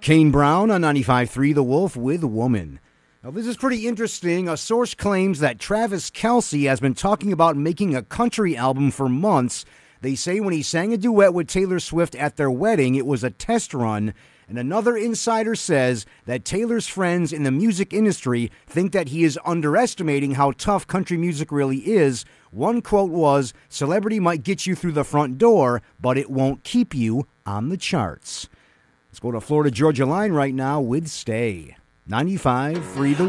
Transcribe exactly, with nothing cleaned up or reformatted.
Kane Brown on ninety-five point three The Wolf with Woman. Now, this is pretty interesting. A source claims that Travis Kelce has been talking about making a country album for months. They say when he sang a duet with Taylor Swift at their wedding, it was a test run. And another insider says that Taylor's friends in the music industry think that he is underestimating how tough country music really is. One quote was, "Celebrity might get you through the front door, but it won't keep you on the charts." Let's go to Florida Georgia line right now with Stay. ninety-five point three The